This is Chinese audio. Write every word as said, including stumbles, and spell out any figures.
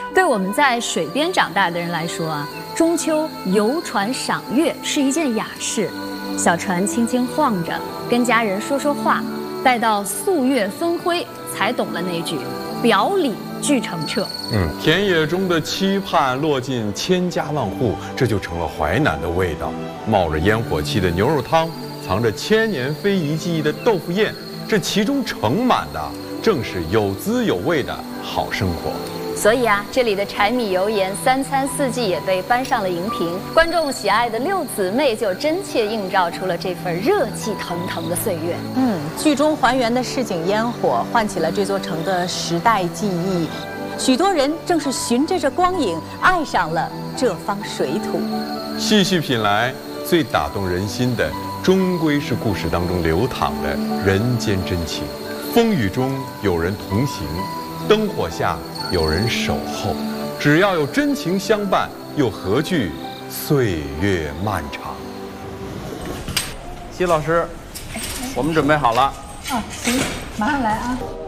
对我们在水边长大的人来说啊，中秋游船赏月是一件雅事，小船轻轻晃着，跟家人说说话，待到素月分辉，才懂了那句“表里俱澄澈”。 嗯，田野中的期盼落进千家万户，这就成了淮南的味道。冒着烟火气的牛肉汤，藏着千年非遗记忆的豆腐宴，这其中盛满的正是有滋有味的好生活。 所以啊，这里的柴米油盐三餐四季也被搬上了荧屏，观众喜爱的六姊妹就真切映照出了这份热气腾腾的岁月。 嗯，剧中还原的市井烟火，唤起了这座城的时代记忆。许多人正是循着这光影，爱上了这方水土。 细细品来，最打动人心的，终归是故事当中流淌的人间真情。风雨中有人同行，灯火下有人守候，只要有真情相伴，又何惧岁月漫长？ 席老师，我们准备好了。 啊，行，马上来啊。